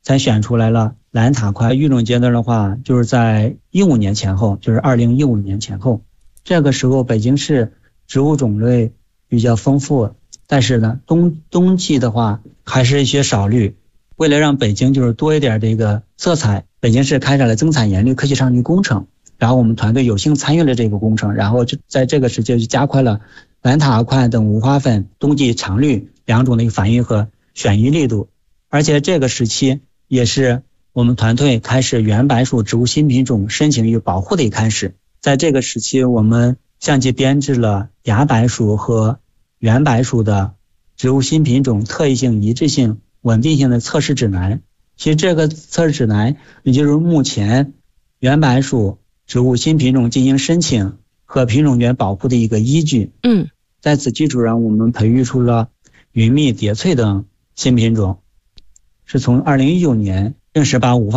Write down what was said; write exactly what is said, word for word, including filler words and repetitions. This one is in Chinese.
才选出来了兰塔块。育种阶段的话，就是在一五年前后，就是二零一五年前后。这个时候北京市植物种类比较丰富，但是呢，冬冬季的话还是一些少绿。为了让北京就是多一点这个色彩，北京市开展了增产研绿科技上绿工程，然后我们团队有幸参与了这个工程，然后就在这个时期就加快了兰塔块等无花粉冬季常绿两种的一个繁育和选育力度。而且这个时期也是我们团队开始原柏属植物新品种申请与保护的一开始。在这个时期，我们相继编制了芽柏属和原柏属的植物新品种特异性、一致性、稳定性的测试指南。其实这个测试指南也就是目前原柏属植物新品种进行申请和品种权保护的一个依据。 嗯， 在此基础上，我们培育出了云蜜、蝶翠等新品种，是从二零一九年正式把五